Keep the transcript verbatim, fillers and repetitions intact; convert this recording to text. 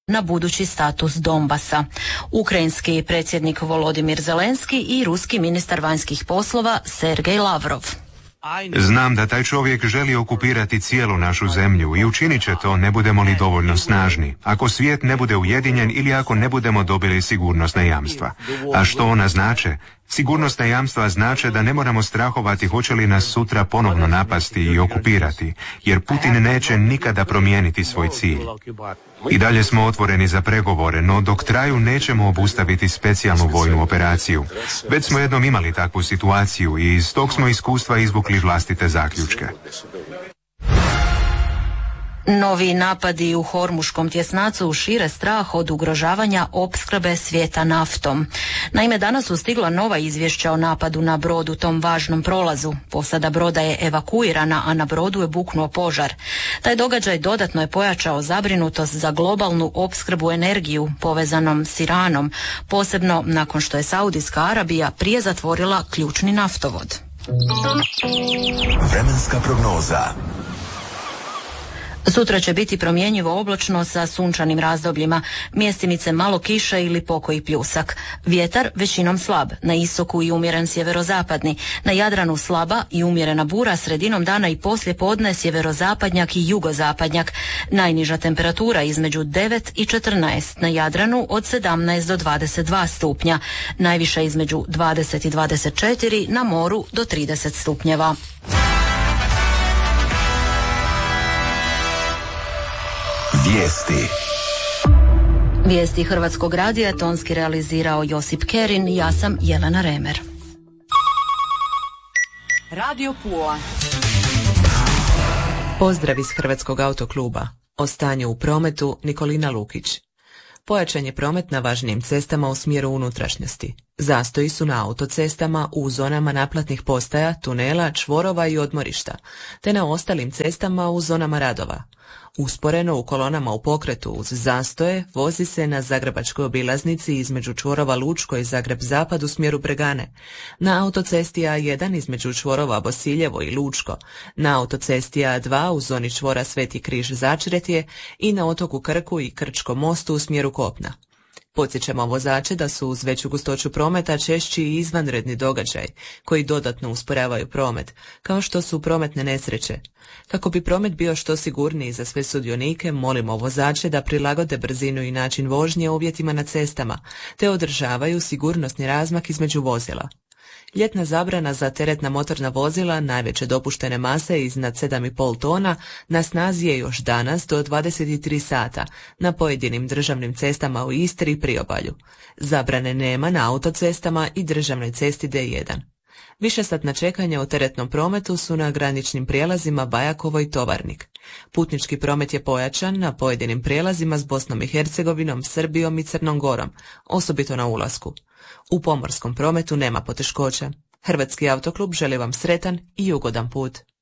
na budući status Donbasa. Ukrajinski predsjednik Volodimir Zelenski i ruski ministar vanjskih poslova Sergej Lavrov. Znam da taj čovjek želi okupirati cijelu našu zemlju i učinit će to ne budemo li dovoljno snažni, ako svijet ne bude ujedinjen ili ako ne budemo dobili sigurnosna jamstva. A što ona znače? Sigurnosna jamstva znače da ne moramo strahovati hoće li nas sutra ponovno napasti i okupirati, jer Putin neće nikada promijeniti svoj cilj. I dalje smo otvoreni za pregovore, no dok traju nećemo obustaviti specijalnu vojnu operaciju. Već smo jednom imali takvu situaciju i iz tog smo iskustva izvukli vlastite zaključke. Novi napadi u Hormuškom tjesnacu šire strah od ugrožavanja opskrbe svijeta naftom. Naime, danas su stigla nova izvješća o napadu na brod u tom važnom prolazu. Posada broda je evakuirana, a na brodu je buknuo požar. Taj događaj dodatno je pojačao zabrinutost za globalnu opskrbu energiju povezanom s Iranom, posebno nakon što je Saudijska Arabija prije zatvorila ključni naftovod. Vremenska prognoza. Sutra će biti promjenjivo oblačno sa sunčanim razdobljima, mjestimice malo kiše ili pokoji pljusak. Vjetar većinom slab, na istoku i umjeren sjeverozapadni, na Jadranu slaba i umjerena bura, sredinom dana i poslije podne sjeverozapadnjak i jugozapadnjak. Najniža temperatura između devet i četrnaest, na Jadranu od sedamnaest do dvadeset dva stupnja, najviša između dvadeset i dvadeset četiri, na moru do trideset stupnjeva. Vijesti. Vijesti Hrvatskog radija tonski realizirao Josip Kerin, ja sam Jelena Remer. Radio Pula. Pozdrav iz Hrvatskog autokluba. O stanju u prometu Nikolina Lukić. Pojačan je promet na važnijim cestama u smjeru unutrašnjosti. Zastoji su na autocestama u zonama naplatnih postaja, tunela, čvorova i odmorišta, te na ostalim cestama u zonama radova. Usporeno u kolonama u pokretu uz zastoje vozi se na zagrebačkoj obilaznici između čvorova Lučko i Zagreb-Zapad u smjeru Bregane, na autocesti A jedan između čvorova Bosiljevo i Lučko, na autocesti A dva u zoni čvora Sveti Križ Začretje i na otoku Krku i Krčkom mostu u smjeru kopna. Podsjećamo vozače da su uz veću gustoću prometa češći i izvanredni događaj koji dodatno usporavaju promet, kao što su prometne nesreće. Kako bi promet bio što sigurniji za sve sudionike, molimo vozače da prilagode brzinu i način vožnje uvjetima na cestama, te održavaju sigurnosni razmak između vozila. Ljetna zabrana za teretna motorna vozila najveće dopuštene mase iznad sedam i pol tona na snazi je još danas do dvadeset tri sata na pojedinim državnim cestama u Istri i Priobalju. Zabrane nema na autocestama i državnoj cesti D jedan. Višesatna čekanja u teretnom prometu su na graničnim prijelazima Bajakovo i Tovarnik. Putnički promet je pojačan na pojedinim prijelazima s Bosnom i Hercegovinom, Srbijom i Crnom Gorom, osobito na ulasku. U pomorskom prometu nema poteškoća. Hrvatski autoklub želi vam sretan i ugodan put.